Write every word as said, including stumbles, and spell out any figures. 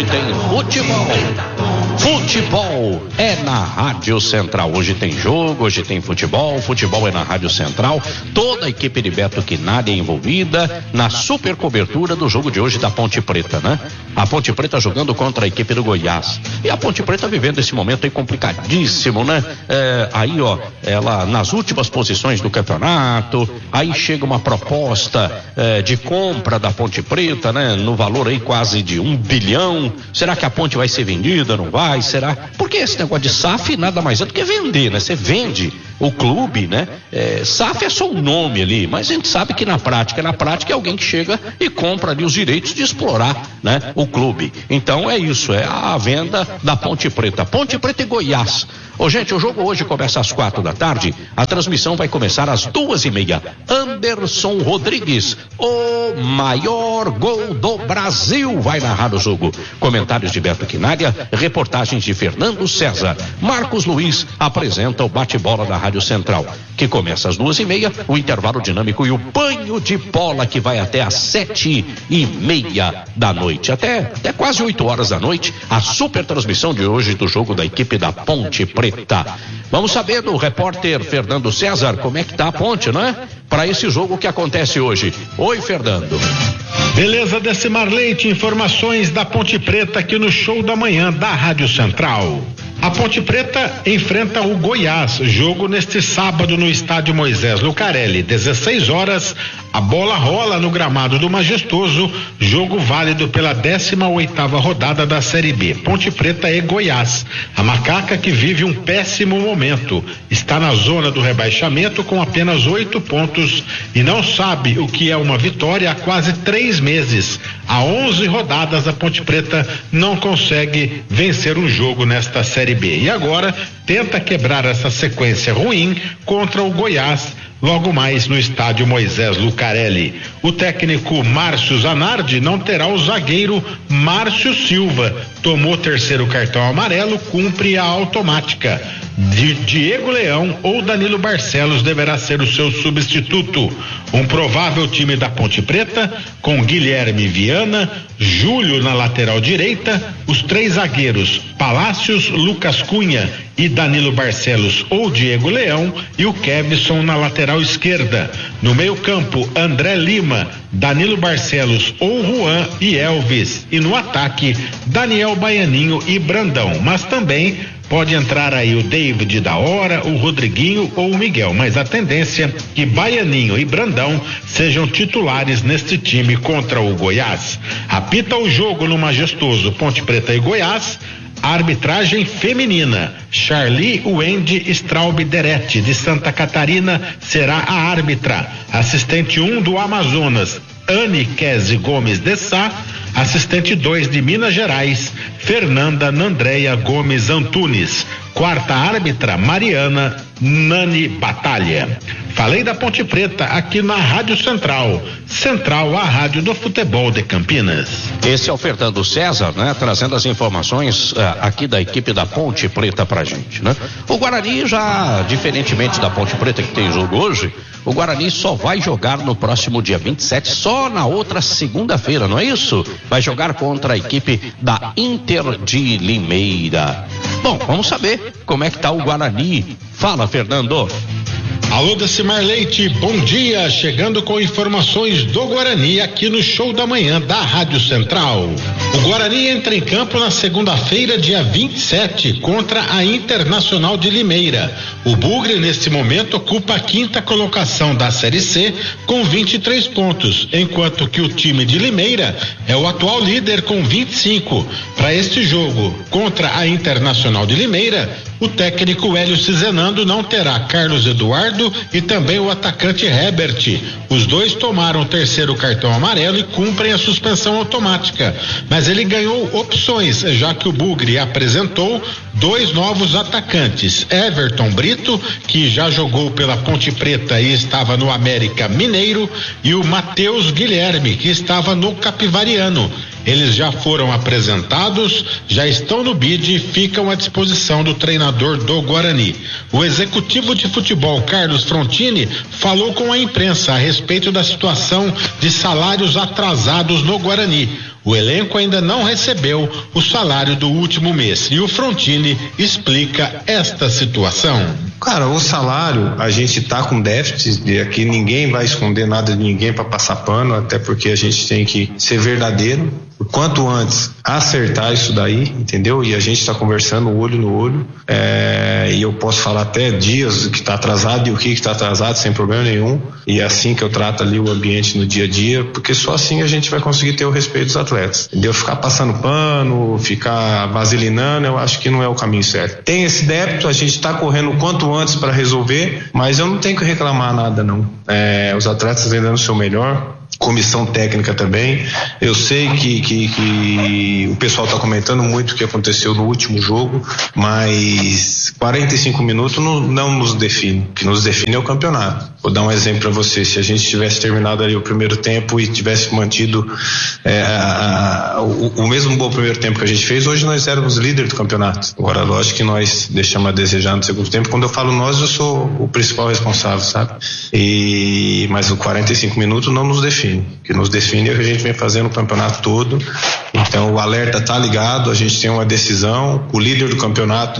hoje tem futebol. Futebol é na Rádio Central. Hoje tem jogo, hoje tem futebol. Futebol é na Rádio Central. Toda a equipe de Beto Quinalha é envolvida na super cobertura do jogo de hoje da Ponte Preta, né? A Ponte Preta jogando contra a equipe do Goiás. E a Ponte Preta vivendo esse momento aí complicadíssimo, né? É, aí, ó, ela nas últimas posições do campeonato. Aí chega uma proposta é, de compra da Ponte Preta, né? No valor aí quase de um bilhão. Será que a Ponte vai ser vendida? Não vai? Será? Porque esse negócio de S A F nada mais é do que vender, né? Você vende o clube, né? É, S A F é só um nome ali, mas a gente sabe que na prática, na prática é alguém que chega e compra ali os direitos de explorar, né? O clube. Então é isso, é a venda da Ponte Preta. Ponte Preta e Goiás. Ô, gente, o jogo hoje começa às quatro da tarde. A transmissão vai começar às duas e meia. Anderson Rodrigues, o maior gol do Brasil, vai narrar o jogo. Comentários de Beto Quinalha, reportagens de Fernando César. Marcos Luiz apresenta o bate-bola da Rádio Central, que começa às duas e meia, o intervalo dinâmico e o banho de bola que vai até às sete e meia da noite. Até, até quase oito horas da noite, a super transmissão de hoje do jogo da equipe da Ponte Preta. Vamos saber do repórter Fernando César como é que tá a Ponte, né? Para esse jogo que acontece hoje. Oi, Fernando. Beleza, Decimar Leite, informações da Ponte Preta aqui no Show da Manhã da Rádio Central. A Ponte Preta enfrenta o Goiás, jogo neste sábado no estádio Moisés Lucarelli, dezesseis horas, a bola rola no gramado do Majestoso, jogo válido pela décima oitava rodada da Série B. Ponte Preta e Goiás, a macaca que vive um péssimo momento, está na zona do rebaixamento com apenas oito pontos e não sabe o que é uma vitória há quase três meses. Há onze rodadas a Ponte Preta não consegue vencer um jogo nesta Série B e agora tenta quebrar essa sequência ruim contra o Goiás logo mais no estádio Moisés Lucarelli. O técnico Márcio Zanardi não terá o zagueiro Márcio Silva, tomou terceiro cartão amarelo, cumpre a automática. De Diego Leão ou Danilo Barcelos deverá ser o seu substituto. Um provável time da Ponte Preta com Guilherme Viana, Júlio na lateral direita, os três zagueiros Palácios, Lucas Cunha e Danilo Barcelos ou Diego Leão e o Kevson na lateral esquerda. No meio-campo, André Lima, Danilo Barcelos ou Juan e Elvis. E no ataque, Daniel Baianinho e Brandão. Mas também pode entrar aí o David da Hora, o Rodriguinho ou o Miguel, mas a tendência é que Baianinho e Brandão sejam titulares neste time contra o Goiás. Apita o jogo no Majestoso Ponte Preta e Goiás, arbitragem feminina. Charlie Wendy Straub Deretti, de Santa Catarina, será a árbitra. Assistente um um do Amazonas, Anne Kese Gomes de Sá. Assistente dois de Minas Gerais, Fernanda Nandreia Gomes Antunes. Quarta árbitra, Mariana Nani Batalha. Falei da Ponte Preta aqui na Rádio Central. Central, a rádio do futebol de Campinas. Esse é o Fernando César, né? Trazendo as informações uh, aqui da equipe da Ponte Preta pra gente, né? O Guarani já, diferentemente da Ponte Preta que tem jogo hoje, o Guarani só vai jogar no próximo dia vinte e sete, só na outra segunda-feira, não é isso? Vai jogar contra a equipe da Inter de Limeira. Bom, vamos saber como é que tá o Guarani. Fala, Fernando. Alô, Decimar Leite, bom dia, chegando com informações do Guarani aqui no Show da Manhã da Rádio Central. O Guarani entra em campo na segunda-feira, dia vinte e sete, contra a Internacional de Limeira. O Bugre, neste momento, ocupa a quinta colocação da Série C com vinte e três pontos, enquanto que o time de Limeira é o atual líder com vinte e cinco. Para este jogo contra a Internacional de Limeira, o técnico Hélio Cizenando não terá Carlos Eduardo e também o atacante Herbert. Os dois tomaram o terceiro cartão amarelo e cumprem a suspensão automática. Mas ele ganhou opções, já que o Bugre apresentou dois novos atacantes. Everton Brito, que já jogou pela Ponte Preta e estava no América Mineiro, e o Matheus Guilherme, que estava no Capivariano. Eles já foram apresentados, já estão no bid e ficam à disposição do treinador do Guarani. O executivo de futebol, Carlos Frontini, falou com a imprensa a respeito da situação de salários atrasados no Guarani. O elenco ainda não recebeu o salário do último mês e o Frontini explica esta situação. Cara, o salário, a gente tá com déficit, e aqui ninguém vai esconder nada de ninguém para passar pano, até porque a gente tem que ser verdadeiro. O quanto antes acertar isso daí, entendeu? E a gente está conversando olho no olho, é, e eu posso falar até dias que está atrasado e o que está atrasado sem problema nenhum, e é assim que eu trato ali o ambiente no dia a dia, porque só assim a gente vai conseguir ter o respeito dos atletas, entendeu? Ficar passando pano, ficar vaselinando, eu acho que não é o caminho certo. Tem esse débito, a gente está correndo o quanto antes para resolver, mas eu não tenho que reclamar nada não, é, os atletas vêm dando o seu melhor, comissão técnica também. Eu sei que, que, que o pessoal está comentando muito o que aconteceu no último jogo, mas quarenta e cinco minutos não, não nos define. O que nos define é o campeonato. Vou dar um exemplo para você. Se a gente tivesse terminado ali o primeiro tempo e tivesse mantido é, a, a, o, o mesmo bom primeiro tempo que a gente fez, hoje nós éramos líder do campeonato. Agora, lógico que nós deixamos a desejar no segundo tempo. Quando eu falo nós, eu sou o principal responsável, sabe? E, mas o quarenta e cinco minutos não nos define. O que nos define é o que a gente vem fazendo o campeonato todo. Então o alerta está ligado, a gente tem uma decisão, o líder do campeonato